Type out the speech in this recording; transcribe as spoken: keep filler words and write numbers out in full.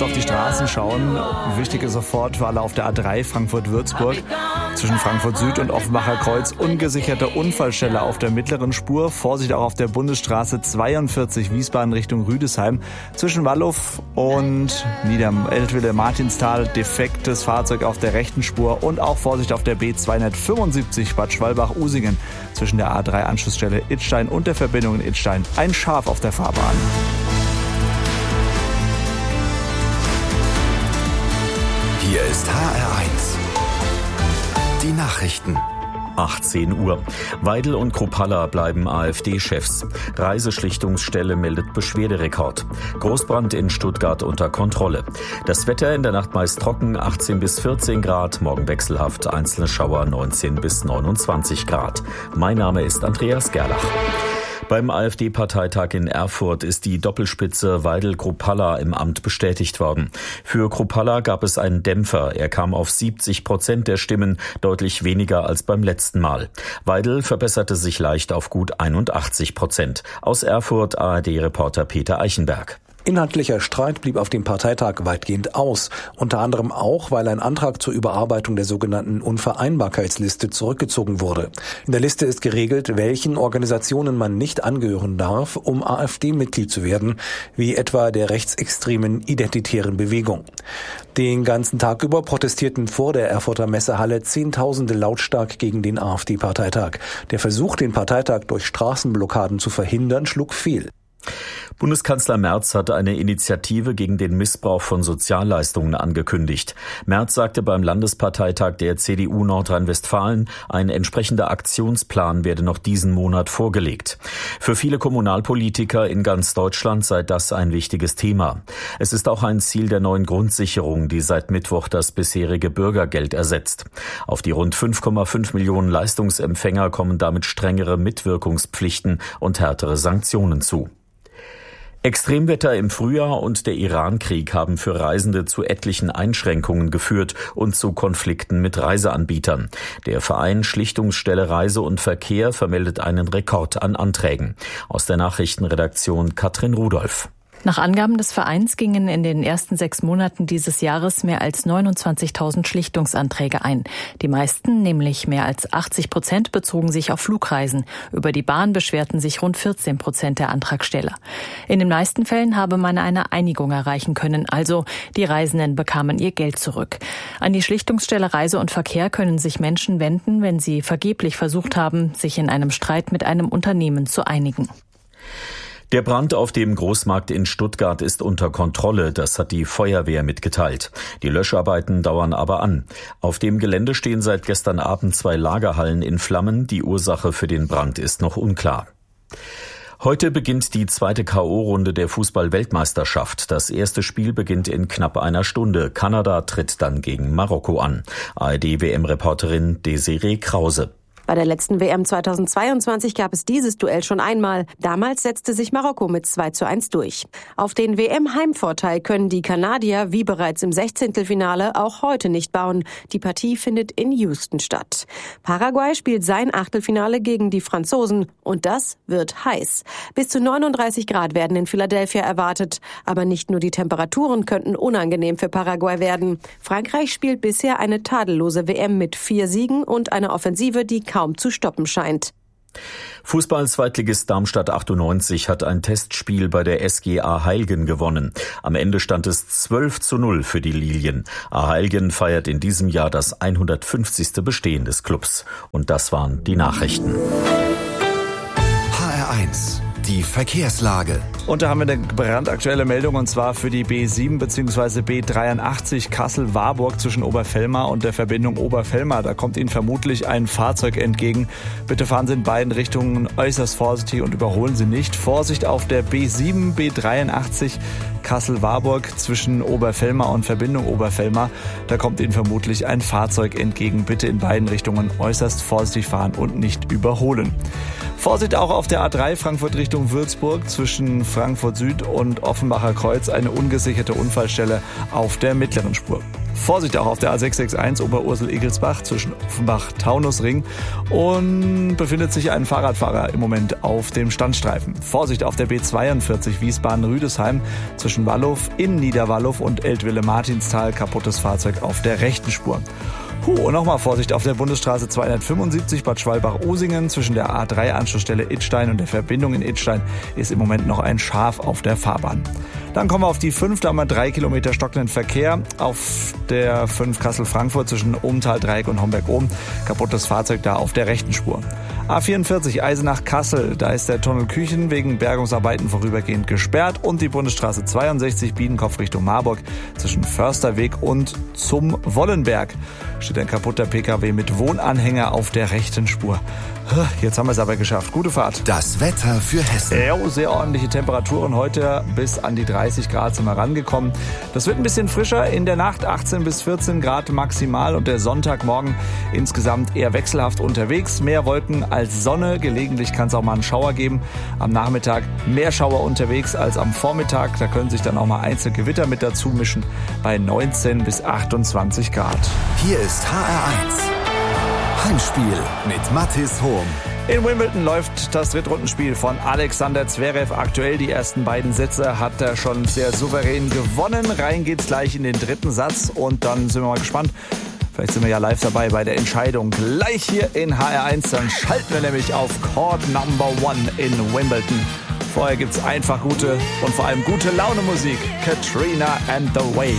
auf die Straßen schauen, wichtige sofort für alle auf der A drei Frankfurt-Würzburg. Zwischen Frankfurt Süd und Offenbacher Kreuz ungesicherte Unfallstelle auf der mittleren Spur. Vorsicht auch auf der Bundesstraße zweiundvierzig Wiesbaden Richtung Rüdesheim. Zwischen Wallow und Nieder-Eltville-Martinstal defektes Fahrzeug auf der rechten Spur. Und auch Vorsicht auf der B zweihundertfünfundsiebzig Bad Schwalbach-Usingen. Zwischen der A drei Anschlussstelle Idstein und der Verbindung in Idstein ein Schaf auf der Fahrbahn. Hier ist H R eins. Die Nachrichten. achtzehn Uhr. Weidel und Kruppalla bleiben AfD-Chefs. Reiseschlichtungsstelle meldet Beschwerderekord. Großbrand in Stuttgart unter Kontrolle. Das Wetter in der Nacht meist trocken, achtzehn bis vierzehn Grad. Morgen wechselhaft, einzelne Schauer neunzehn bis neunundzwanzig Grad. Mein Name ist Andreas Gerlach. Beim AfD-Parteitag in Erfurt ist die Doppelspitze Weidel-Kruppalla im Amt bestätigt worden. Für Kruppalla gab es einen Dämpfer. Er kam auf siebzig Prozent der Stimmen, deutlich weniger als beim letzten Mal. Weidel verbesserte sich leicht auf gut einundachtzig Prozent. Aus Erfurt A R D-Reporter Peter Eichenberg. Inhaltlicher Streit blieb auf dem Parteitag weitgehend aus, unter anderem auch, weil ein Antrag zur Überarbeitung der sogenannten Unvereinbarkeitsliste zurückgezogen wurde. In der Liste ist geregelt, welchen Organisationen man nicht angehören darf, um AfD-Mitglied zu werden, wie etwa der rechtsextremen Identitären Bewegung. Den ganzen Tag über protestierten vor der Erfurter Messehalle Zehntausende lautstark gegen den AfD-Parteitag. Der Versuch, den Parteitag durch Straßenblockaden zu verhindern, schlug fehl. Bundeskanzler Merz hat eine Initiative gegen den Missbrauch von Sozialleistungen angekündigt. Merz sagte beim Landesparteitag der C D U Nordrhein-Westfalen, ein entsprechender Aktionsplan werde noch diesen Monat vorgelegt. Für viele Kommunalpolitiker in ganz Deutschland sei das ein wichtiges Thema. Es ist auch ein Ziel der neuen Grundsicherung, die seit Mittwoch das bisherige Bürgergeld ersetzt. Auf die rund fünf Komma fünf Millionen Leistungsempfänger kommen damit strengere Mitwirkungspflichten und härtere Sanktionen zu. Extremwetter im Frühjahr und der Iran-Krieg haben für Reisende zu etlichen Einschränkungen geführt und zu Konflikten mit Reiseanbietern. Der Verein Schlichtungsstelle Reise und Verkehr vermeldet einen Rekord an Anträgen. Aus der Nachrichtenredaktion Katrin Rudolph. Nach Angaben des Vereins gingen in den ersten sechs Monaten dieses Jahres mehr als neunundzwanzigtausend Schlichtungsanträge ein. Die meisten, nämlich mehr als achtzig Prozent, bezogen sich auf Flugreisen. Über die Bahn beschwerten sich rund vierzehn Prozent der Antragsteller. In den meisten Fällen habe man eine Einigung erreichen können, also die Reisenden bekamen ihr Geld zurück. An die Schlichtungsstelle Reise und Verkehr können sich Menschen wenden, wenn sie vergeblich versucht haben, sich in einem Streit mit einem Unternehmen zu einigen. Der Brand auf dem Großmarkt in Stuttgart ist unter Kontrolle, das hat die Feuerwehr mitgeteilt. Die Löscharbeiten dauern aber an. Auf dem Gelände stehen seit gestern Abend zwei Lagerhallen in Flammen. Die Ursache für den Brand ist noch unklar. Heute beginnt die zweite K O-Runde der Fußball-Weltmeisterschaft. Das erste Spiel beginnt in knapp einer Stunde. Kanada tritt dann gegen Marokko an. A R D-W M-Reporterin Desiree Krause. Bei der letzten W M zweitausendzweiundzwanzig gab es dieses Duell schon einmal. Damals setzte sich Marokko mit zwei zu eins durch. Auf den W M-Heimvorteil können die Kanadier, wie bereits im Sechzehntelfinale, auch heute nicht bauen. Die Partie findet in Houston statt. Paraguay spielt sein Achtelfinale gegen die Franzosen. Und das wird heiß. Bis zu neununddreißig Grad werden in Philadelphia erwartet. Aber nicht nur die Temperaturen könnten unangenehm für Paraguay werden. Frankreich spielt bisher eine tadellose W M mit vier Siegen und einer Offensive, die kaum zu stoppen scheint. Fußball-Zweitligist Darmstadt achtundneunzig hat ein Testspiel bei der S G A Heilgen gewonnen. Am Ende stand es zwölf zu null für die Lilien. A Heilgen feiert in diesem Jahr das hundertfünfzigste Bestehen des Clubs. Und das waren die Nachrichten. H R eins. Die Verkehrslage. Und da haben wir eine brandaktuelle Meldung, und zwar für die B sieben bzw. B dreiundachtzig Kassel-Warburg zwischen Oberfellmar und der Verbindung Oberfellmar. Da kommt Ihnen vermutlich ein Fahrzeug entgegen. Bitte fahren Sie in beiden Richtungen äußerst vorsichtig und überholen Sie nicht. Vorsicht auf der B sieben B dreiundachtzig Kassel-Warburg zwischen Oberfellmar und Verbindung Oberfellmar. Da kommt Ihnen vermutlich ein Fahrzeug entgegen. Bitte in beiden Richtungen äußerst vorsichtig fahren und nicht überholen. Vorsicht auch auf der A drei Frankfurt Richtung Würzburg zwischen Frankfurt Süd und Offenbacher Kreuz, eine ungesicherte Unfallstelle auf der mittleren Spur. Vorsicht auch auf der A sechs sechs eins Oberursel-Egelsbach zwischen Offenbach-Taunusring und befindet sich ein Fahrradfahrer im Moment auf dem Standstreifen. Vorsicht auf der B zweiundvierzig Wiesbaden-Rüdesheim zwischen Wallow in Niederwallow und Eltville-Martinsthal, kaputtes Fahrzeug auf der rechten Spur. Huh, und nochmal Vorsicht auf der Bundesstraße zweihundertfünfundsiebzig Bad Schwalbach-Osingen zwischen der A drei Anschlussstelle Idstein und der Verbindung in Idstein ist im Moment noch ein Schaf auf der Fahrbahn. Dann kommen wir auf die fünf, da haben wir drei Kilometer stockenden Verkehr auf der fünf Kassel-Frankfurt zwischen Ohmtal-Dreieck und Homberg-Ohm. Kaputtes Fahrzeug da auf der rechten Spur. A vierundvierzig Eisenach-Kassel, da ist der Tunnel Küchen wegen Bergungsarbeiten vorübergehend gesperrt und die Bundesstraße zweiundsechzig Biedenkopf Richtung Marburg zwischen Försterweg und zum Wollenberg steht ein kaputter Pkw mit Wohnanhänger auf der rechten Spur. Jetzt haben wir es aber geschafft. Gute Fahrt. Das Wetter für Hessen. Ja, sehr ordentliche Temperaturen heute. Bis an die dreißig Grad sind wir rangekommen. Das wird ein bisschen frischer. In der Nacht achtzehn bis vierzehn Grad maximal und der Sonntagmorgen insgesamt eher wechselhaft unterwegs. Mehr Wolken als Sonne. Gelegentlich kann es auch mal einen Schauer geben. Am Nachmittag mehr Schauer unterwegs als am Vormittag. Da können sich dann auch mal einzelne Gewitter mit dazu mischen bei neunzehn bis achtundzwanzig Grad. Hier ist H R eins. Heimspiel mit Mathis Hohm. In Wimbledon läuft das Drittrundenspiel von Alexander Zverev. Aktuell die ersten beiden Sätze hat er schon sehr souverän gewonnen. Rein geht's gleich in den dritten Satz und dann sind wir mal gespannt. Vielleicht sind wir ja live dabei bei der Entscheidung. Gleich hier in H R eins, dann schalten wir nämlich auf Court Number One in Wimbledon. Vorher gibt's einfach gute und vor allem gute Laune Musik. Katrina and the Waves.